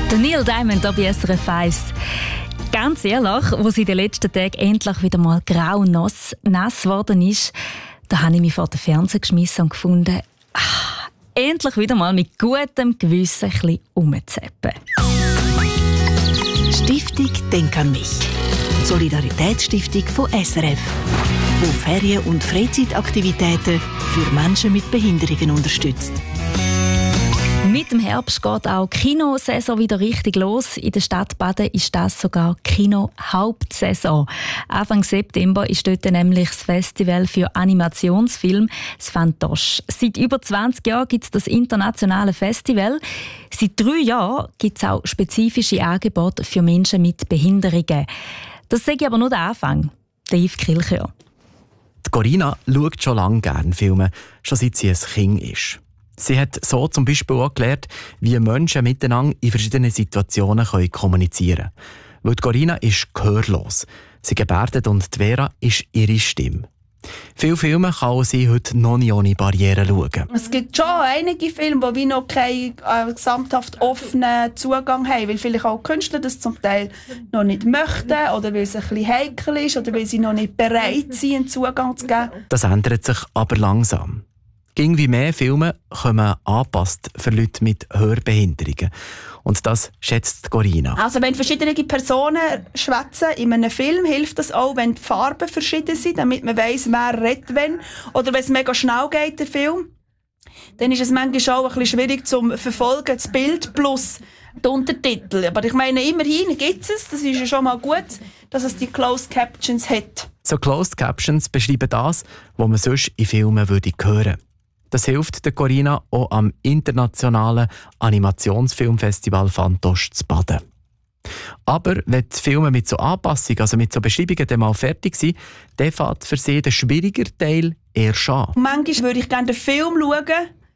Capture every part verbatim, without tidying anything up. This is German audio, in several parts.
Der Neil Diamond hier bei S R F eins. Ganz ehrlich, wo sie in den letzten Tagen endlich wieder mal grau nass geworden ist, da habe ich mich vor den Fernseher geschmissen und gefunden, ach, endlich wieder mal mit gutem Gewissen ein bisschen rumzappen. Stiftung Denk an mich. Die Solidaritätsstiftung von S R F, die Ferien- und Freizeitaktivitäten für Menschen mit Behinderungen unterstützt. Mit dem Herbst geht auch die Kinosaison wieder richtig los. In der Stadt Baden ist das sogar Kino-Hauptsaison. Anfang September ist dort nämlich das Festival für Animationsfilme, das Fantoche. Seit über zwanzig Jahren gibt es das internationale Festival. Seit drei Jahren gibt es auch spezifische Angebote für Menschen mit Behinderungen. Das sage ich aber nur der Anfang. Der Yves Kilchör. Die Corinna schaut schon lange gerne Filme, schon seit sie ein Kind ist. Sie hat so zum Beispiel auch gelernt, wie Menschen miteinander in verschiedenen Situationen kommunizieren können. Weil die Corinna ist gehörlos. Sie gebärdet und die Vera ist ihre Stimme. Viele Filme kann sie heute noch nicht ohne Barrieren schauen. Es gibt schon einige Filme, die noch keinen äh, gesamthaft offenen Zugang haben, weil vielleicht auch Künstler das zum Teil noch nicht möchten oder weil es ein bisschen heikel ist oder weil sie noch nicht bereit sind, einen Zugang zu geben. Das ändert sich aber langsam. Irgendwie mehr Filme kommen angepasst für Leute mit Hörbehinderungen. Und das schätzt Corinna. Also wenn verschiedene Personen schwätzen in einem Film, hilft das auch, wenn die Farben verschieden sind, damit man weiss, wer redet wenn. Oder wenn es mega schnell geht, der Film, dann ist es manchmal auch ein bisschen schwierig zu verfolgen, das Bild plus die Untertitel. Aber ich meine, immerhin gibt es, das ist ja schon mal gut, dass es die Closed Captions hat. So Closed Captions beschreiben das, was man sonst in Filmen würde hören. Das hilft der Corinna auch am internationalen Animationsfilmfestival Fantoche zu Baden. Aber wenn die Filme mit so Anpassungen, also mit so Beschreibungen dann mal fertig sind, dann fängt für sie der schwierigere Teil erst an. Manchmal würde ich gerne den Film schauen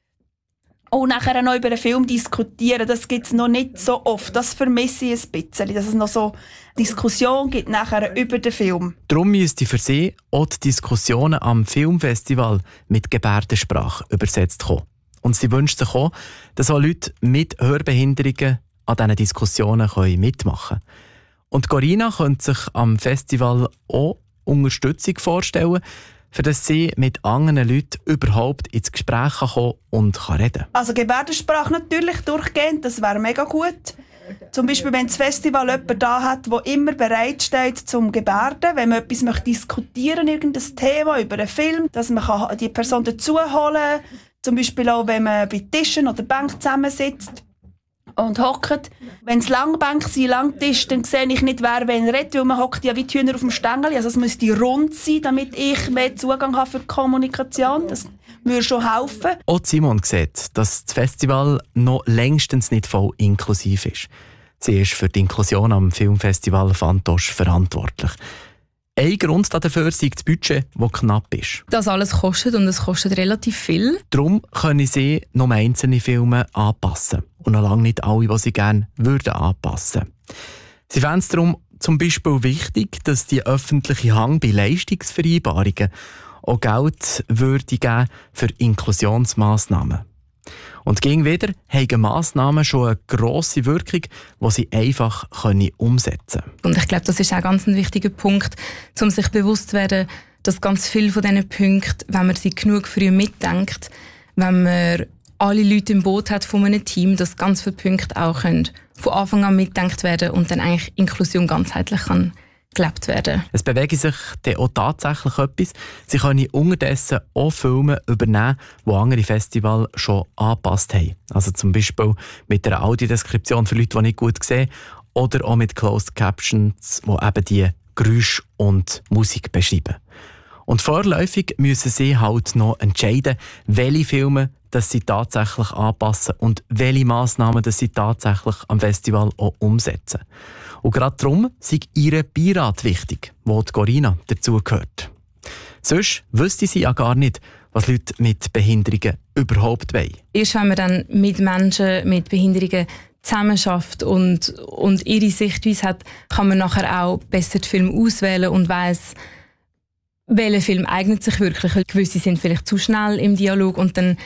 und nachher noch über den Film diskutieren. Das gibt es noch nicht so oft. Das vermisse ich ein bisschen, dass es noch so Diskussion gibt nachher über den Film. Darum müsste für sie auch die Diskussionen am Filmfestival mit Gebärdensprache übersetzt kommen. Und sie wünscht sich auch, dass auch Leute mit Hörbehinderungen an diesen Diskussionen mitmachen können. Und Corinna könnte sich am Festival auch Unterstützung vorstellen, für das sie mit anderen Leuten überhaupt ins Gespräch kommen und reden kann. Also Gebärdensprache natürlich durchgehend, das wäre mega gut. Zum Beispiel, wenn das Festival jemanden da hat, der immer bereit steht zum Gebärden, wenn man etwas möchte diskutieren, irgendein Thema über einen Film, dass man die Person dazu holen kann. Zum Beispiel auch, wenn man bei Tischen oder Bänken zusammensitzt und hockt. Wenn es Langbänke sind, Langtisch, dann sehe ich nicht, wer wen redet, weil man hockt ja wie die Hühner auf dem Stängel. Also es müsste rund sein, damit ich mehr Zugang habe für die Kommunikation. Das würde schon helfen. Auch Simon sieht, dass das Festival noch längstens nicht voll inklusiv ist. Sie ist für die Inklusion am Filmfestival Fantoche verantwortlich. Ein Grund dafür ist das Budget, das knapp ist. Das alles kostet und es kostet relativ viel. Darum können sie nur einzelne Filme anpassen. Und noch lange nicht alle, die sie gerne würden anpassen. Sie fänden es darum zum Beispiel wichtig, dass die öffentliche Hand bei Leistungsvereinbarungen auch Geld würde geben für Inklusionsmassnahmen. Und gegen wieder haben Massnahmen schon eine grosse Wirkung, die sie einfach umsetzen können. Und ich glaube, das ist auch ganz ein wichtiger Punkt, um sich bewusst zu werden, dass ganz viele von diesen Punkten, wenn man sie genug früh mitdenkt, wenn man alle Leute im Boot hat von einem Team, dass ganz viele Punkte auch können von Anfang an mitgedacht werden und dann eigentlich Inklusion ganzheitlich kann gelebt werden. Es bewegt sich dann auch tatsächlich etwas. Sie können unterdessen auch Filme übernehmen, die andere Festivals schon angepasst haben. Also zum Beispiel mit einer Audiodeskription für Leute, die nicht gut sehen, oder auch mit Closed Captions, die eben die Geräusche und Musik beschreiben. Und vorläufig müssen sie halt noch entscheiden, welche Filme dass sie tatsächlich anpassen und welche Massnahmen dass sie tatsächlich am Festival auch umsetzen. Und gerade darum ist ihr Beirat wichtig, wo die Corinna dazugehört. Sonst wüsste sie ja gar nicht, was Leute mit Behinderungen überhaupt wollen. Erst wenn man dann mit Menschen mit Behinderungen zusammenarbeitet und, und ihre Sichtweise hat, kann man nachher auch besser die Filme auswählen und weiss, welcher Film eignet sich wirklich. Gewisse sind vielleicht zu schnell im Dialog und dann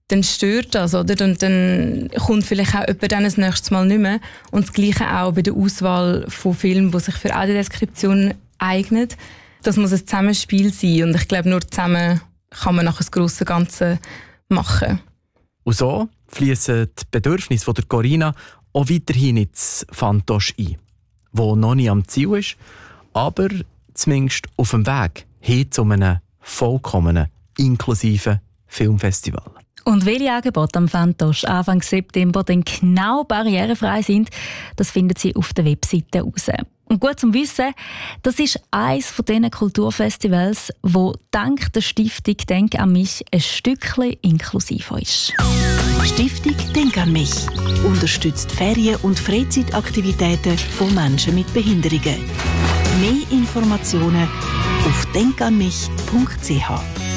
dann stört das, oder? Und dann kommt vielleicht auch jemand dann das nächste Mal nicht mehr. Und das Gleiche auch bei der Auswahl von Filmen, die sich für Audiodeskription eignen. Das muss ein Zusammenspiel sein. Und ich glaube, nur zusammen kann man nachher das grosse Ganze machen. Und so fließen die Bedürfnisse von der Corinna auch weiterhin ins Fantosch ein, wo noch nicht am Ziel ist, aber zumindest auf dem Weg hin zu einem vollkommenen, inklusiven Filmfestival. Und welche Angebote am Fantosch Anfang September dann genau barrierefrei sind, das finden Sie auf der Webseite heraus. Und gut zum Wissen, das ist eines von diesen Kulturfestivals, wo dank der Stiftung «Denk an mich» ein Stückchen inklusiver ist. Stiftung «Denk an mich» unterstützt Ferien- und Freizeitaktivitäten von Menschen mit Behinderungen. Mehr Informationen auf denk an mich punkt c h.